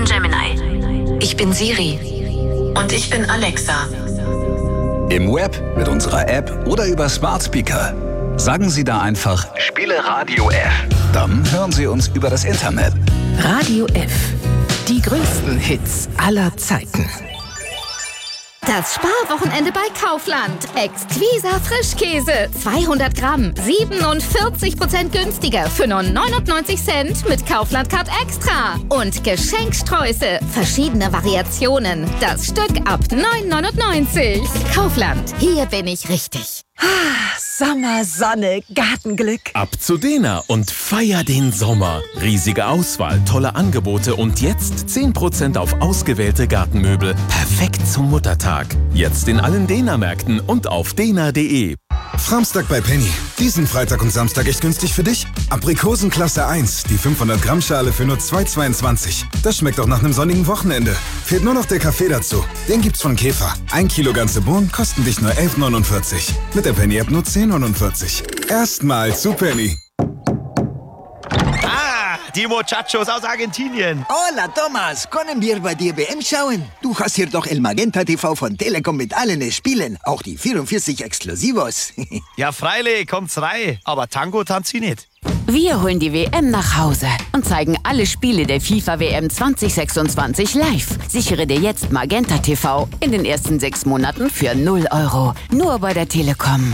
bin Gemini. Ich bin Siri. Und ich bin Alexa. Im Web, mit unserer App oder über Smart Speaker. Sagen Sie da einfach, spiele Radio F. Dann hören Sie uns über das Internet. Radio F. Die größten Hits aller Zeiten. Das Sparwochenende bei Kaufland. Exquisa Frischkäse. 200 Gramm. 47% günstiger für nur 99 Cent mit Kaufland Card Extra. Und Geschenksträuße. Verschiedene Variationen. Das Stück ab 9,99. Kaufland. Hier bin ich richtig. Sommer, Sonne, Gartenglück. Ab zu Dena und feier den Sommer. Riesige Auswahl, tolle Angebote und jetzt 10% auf ausgewählte Gartenmöbel. Perfekt zum Muttertag. Jetzt in allen Dena-Märkten und auf dena.de. Framstag bei Penny. Diesen Freitag und Samstag echt günstig für dich. Aprikosen Klasse 1, die 500 Gramm Schale für nur 2,22. Das schmeckt auch nach einem sonnigen Wochenende. Fehlt nur noch der Kaffee dazu. Den gibt's von Käfer. 1 Kilo ganze Bohnen kosten dich nur 11,49. Mit der Penny-App nur 10,49. Erstmal zu Penny. Die Muchachos aus Argentinien. Hola, Thomas. Können wir bei dir WM schauen? Du hast hier doch El Magenta TV von Telekom mit allen Spielen. Auch die 44 Exklusivos. Ja, freilich, kommt's rein. Aber Tango tanzt sie nicht. Wir holen die WM nach Hause und zeigen alle Spiele der FIFA WM 2026 live. Sichere dir jetzt Magenta TV in den ersten 6 Monaten für 0 Euro. Nur bei der Telekom.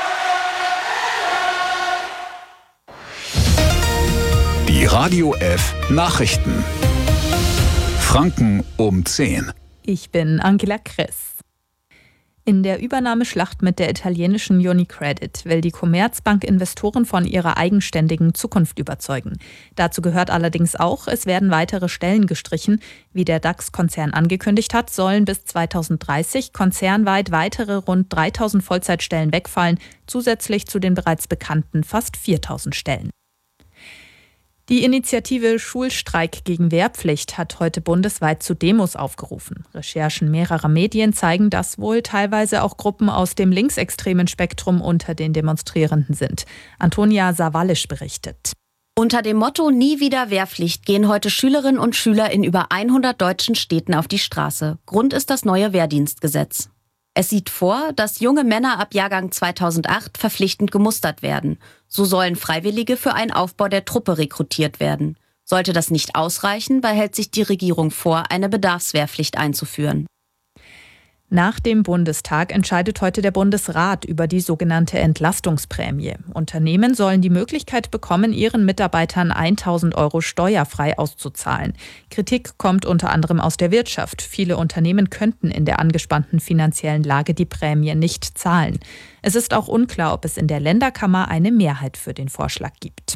Die Radio F Nachrichten. Franken um 10. Ich bin Angela Kress. In der Übernahmeschlacht mit der italienischen UniCredit will die Commerzbank Investoren von ihrer eigenständigen Zukunft überzeugen. Dazu gehört allerdings auch, es werden weitere Stellen gestrichen. Wie der DAX-Konzern angekündigt hat, sollen bis 2030 konzernweit weitere rund 3.000 Vollzeitstellen wegfallen, zusätzlich zu den bereits bekannten fast 4.000 Stellen. Die Initiative Schulstreik gegen Wehrpflicht hat heute bundesweit zu Demos aufgerufen. Recherchen mehrerer Medien zeigen, dass wohl teilweise auch Gruppen aus dem linksextremen Spektrum unter den Demonstrierenden sind. Antonia Sawallisch berichtet. Unter dem Motto Nie wieder Wehrpflicht gehen heute Schülerinnen und Schüler in über 100 deutschen Städten auf die Straße. Grund ist das neue Wehrdienstgesetz. Es sieht vor, dass junge Männer ab Jahrgang 2008 verpflichtend gemustert werden. So sollen Freiwillige für einen Aufbau der Truppe rekrutiert werden. Sollte das nicht ausreichen, behält sich die Regierung vor, eine Bedarfswehrpflicht einzuführen. Nach dem Bundestag entscheidet heute der Bundesrat über die sogenannte Entlastungsprämie. Unternehmen sollen die Möglichkeit bekommen, ihren Mitarbeitern 1.000 Euro steuerfrei auszuzahlen. Kritik kommt unter anderem aus der Wirtschaft. Viele Unternehmen könnten in der angespannten finanziellen Lage die Prämie nicht zahlen. Es ist auch unklar, ob es in der Länderkammer eine Mehrheit für den Vorschlag gibt.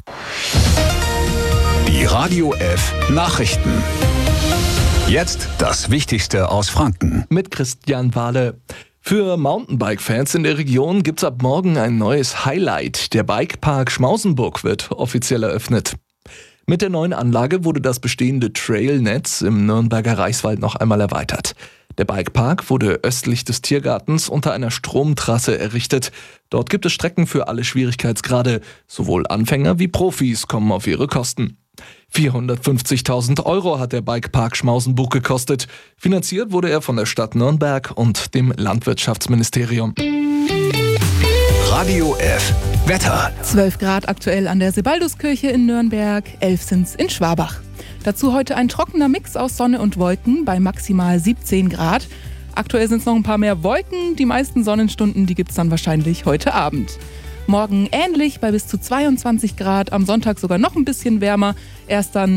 Die Radio F Nachrichten. Jetzt das Wichtigste aus Franken. Mit Christian Wahle. Für Mountainbike-Fans in der Region gibt's ab morgen ein neues Highlight. Der Bikepark Schmausenburg wird offiziell eröffnet. Mit der neuen Anlage wurde das bestehende Trailnetz im Nürnberger Reichswald noch einmal erweitert. Der Bikepark wurde östlich des Tiergartens unter einer Stromtrasse errichtet. Dort gibt es Strecken für alle Schwierigkeitsgrade. Sowohl Anfänger wie Profis kommen auf ihre Kosten. 450.000 Euro hat der Bikepark Schmausenburg gekostet. Finanziert wurde er von der Stadt Nürnberg und dem Landwirtschaftsministerium. Radio F Wetter. 12 Grad aktuell an der Sebalduskirche in Nürnberg, 11 sind's in Schwabach. Dazu heute ein trockener Mix aus Sonne und Wolken bei maximal 17 Grad. Aktuell sind es noch ein paar mehr Wolken. Die meisten Sonnenstunden, die gibt's dann wahrscheinlich heute Abend. Morgen ähnlich bei bis zu 22 Grad, am Sonntag sogar noch ein bisschen wärmer. Erst dann